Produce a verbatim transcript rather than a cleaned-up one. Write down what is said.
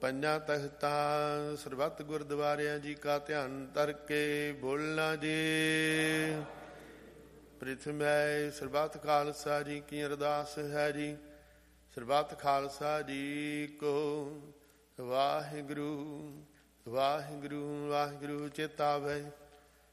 ਪੰਜਾਂ ਤਖਤਾਂ ਸਰਬੱਤ ਗੁਰਦੁਆਰਿਆਂ ਜੀ ਕਾ ਧਿਆਨ ਧਰ ਕੇ ਬੋਲਣਾ ਜੀ। ਪ੍ਰਿਥਮੈ ਸਰਬੱਤ ਖਾਲਸਾ ਜੀ ਕੀ ਅਰਦਾਸ ਹੈ ਜੀ। ਸਰਬੱਤ ਖਾਲਸਾ ਜੀ ਕੋ ਵਾਹਿਗੁਰੂ ਵਾਹਿਗੁਰੂ ਵਾਹਿਗੁਰੂ ਚੇਤਾਵੈ।